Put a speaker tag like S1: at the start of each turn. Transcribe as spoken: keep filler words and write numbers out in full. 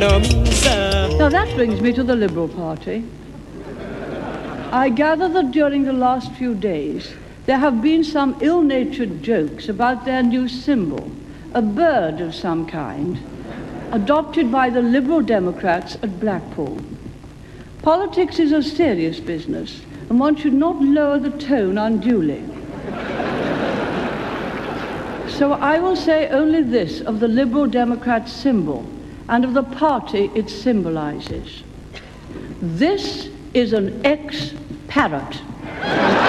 S1: no mean, sir.
S2: Now that brings me to the Liberal Party. I gather that during the last few days there have been some ill-natured jokes about their new symbol, a bird of some kind, adopted by the Liberal Democrats at Blackpool. Politics is a serious business, and one should not lower the tone unduly. So I will say only this of the Liberal Democrat symbol and of the party it symbolizes. This is an ex-parrot.